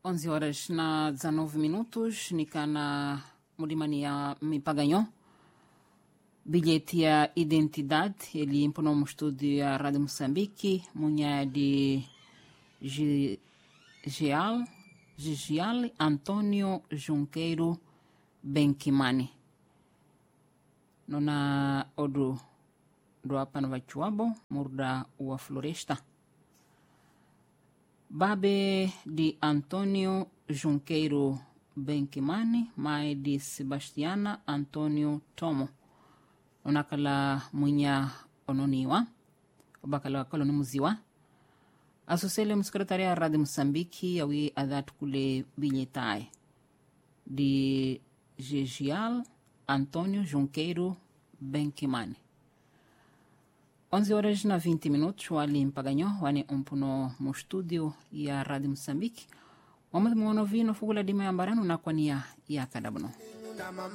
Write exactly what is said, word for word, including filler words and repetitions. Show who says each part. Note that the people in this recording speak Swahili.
Speaker 1: onze horas na dezenove minutos, nika na mulimani ya mipaganyo. Bilhete ya identidade, ele imponou um estúdio ya Rádio Moçambique, munha de Gial, Gigial Antônio Junqueiro Benkimani. Nona odu do apano vachuabo, murda ua floresta. Babe de Antônio Junqueiro Benkimani, mai de Sebastiana Antônio Tomo. Onakala munya ononiwa, obakala koloni muziwa. Asosele msekretariya ya Rádio Moçambique yawi adat kule bilhetai de Gigial Antônio Junqueiro Benkimani. onze horas na vinte minutos, wali mpaganyo, wani umpuno mo studio ya Rádio Moçambique. Wamad mwono vino fugula dima yambarano na kwania ya kadabuno.